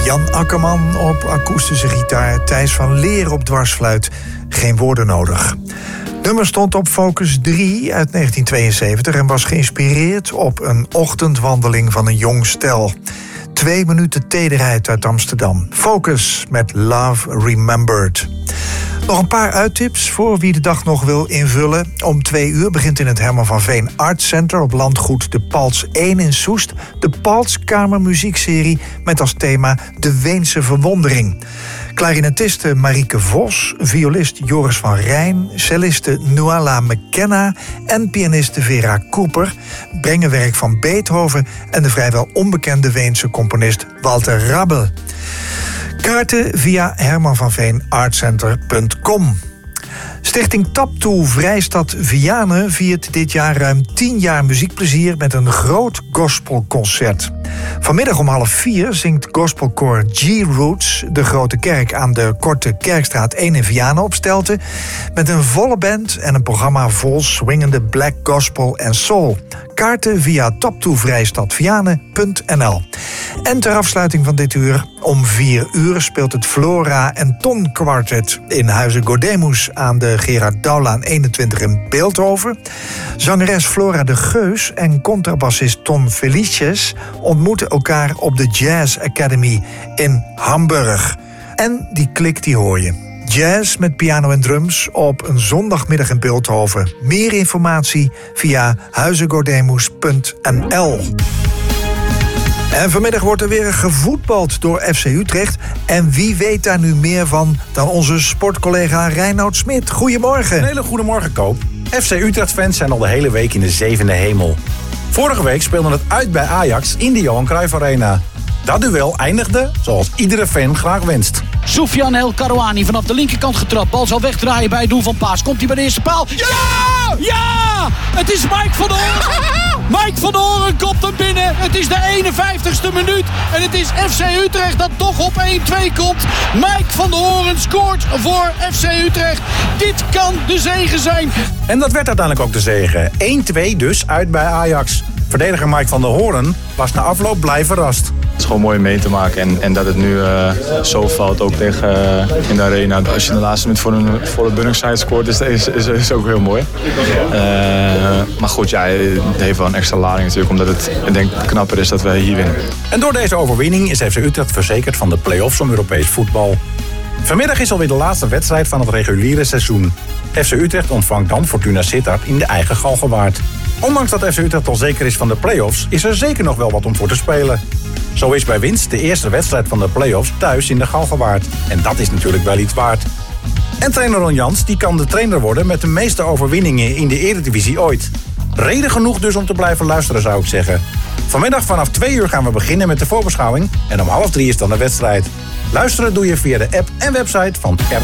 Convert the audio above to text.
Jan Akkerman op akoestische gitaar, Thijs van Leer op dwarsfluit. Geen woorden nodig. Het nummer stond op Focus 3 uit 1972 en was geïnspireerd op een ochtendwandeling van een jong stel. 2 minuten tederheid uit Amsterdam. Focus met Love Remembered. Nog een paar uittips voor wie de dag nog wil invullen. Om 2 uur begint in het Herman van Veen Art Center op landgoed De Palts 1 in Soest de Paltskamer muziekserie met als thema De Weense Verwondering. Klarinetiste Marieke Vos, violist Joris van Rijn, celliste Nuala McKenna en pianiste Vera Cooper brengen werk van Beethoven en de vrijwel onbekende Weense componist Walter Rabbel. Kaarten via hermanvanveenartcenter.com. Stichting Taptoe Vrijstad Vianen viert dit jaar ruim 10 jaar muziekplezier met een groot gospelconcert. Vanmiddag om 3:30 zingt gospelkoor G-Roots de Grote Kerk aan de Korte Kerkstraat 1 in Vianen op Stelten met een volle band en een programma vol swingende black gospel en soul. Kaarten via taptoevrijstadvianen.nl. En ter afsluiting van dit uur, om 4 uur speelt het Flora en Ton Quartet in Huize Godemus aan de Gerard Douwlaan 21 in Beeldhoven. Zangeres Flora de Geus en contrabassist Ton Felices ontmoeten elkaar op de Jazz Academy in Hamburg. En die klik die hoor je. Jazz met piano en drums op een zondagmiddag in Beeldhoven. Meer informatie via huizengodemus.nl. En vanmiddag wordt er weer gevoetbald door FC Utrecht. En wie weet daar nu meer van dan onze sportcollega Reinoud Smit. Goedemorgen. Een hele goede morgen, Koop. FC Utrecht-fans zijn al de hele week in de 7e hemel. Vorige week speelde het uit bij Ajax in de Johan Cruijff Arena. Dat duel eindigde zoals iedere fan graag wenst. Soufiane El Karouani vanaf de linkerkant getrapt. Bal zal wegdraaien bij het doel van Paas. Komt hij bij de eerste paal? Ja! Ja! Het is Mike van der Hoorn. Mike van der Hoorn kopt hem binnen. Het is de 51ste minuut. En het is FC Utrecht dat toch op 1-2 komt. Mike van der Hoorn scoort voor FC Utrecht. Dit kan de zege zijn. En dat werd uiteindelijk ook de zege. 1-2 dus uit bij Ajax. Verdediger Mike van der Hoorn was na afloop blij verrast. Het is gewoon mooi mee te maken en dat het nu zo valt ook tegen in de arena. Als je de laatste minuut voor een volle Bunningside scoort is ook heel mooi. Maar goed, ja, het heeft wel een extra lading natuurlijk, omdat het denk ik knapper is dat wij hier winnen. En door deze overwinning is FC Utrecht verzekerd van de play-offs om Europees voetbal. Vanmiddag is alweer de laatste wedstrijd van het reguliere seizoen. FC Utrecht ontvangt dan Fortuna Sittard in de eigen Galgenwaard. Ondanks dat FC Utrecht al zeker is van de play-offs, is er zeker nog wel wat om voor te spelen. Zo is bij winst de eerste wedstrijd van de play-offs thuis in de Galgenwaard. En dat is natuurlijk wel iets waard. En trainer Ron Jans die kan de trainer worden met de meeste overwinningen in de Eredivisie ooit. Reden genoeg dus om te blijven luisteren, zou ik zeggen. Vanmiddag vanaf 2 uur gaan we beginnen met de voorbeschouwing en om 2:30 is dan de wedstrijd. Luisteren doe je via de app en website van RTV